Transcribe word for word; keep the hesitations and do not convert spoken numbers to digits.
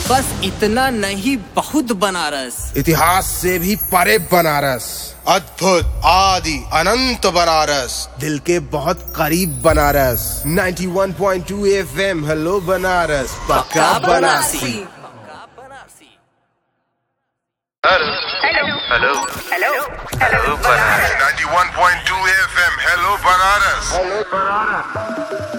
बस इतना नहीं, बहुत बनारस। इतिहास से भी परे बनारस, अद्भुत आदि अनंत बनारस, दिल के बहुत करीब बनारस। नाइंटी वन point two FM, hello Banaras, पक्का Banarasi. Hello hello hello hello Banaras. Ninety वन point two FM, hello Banaras.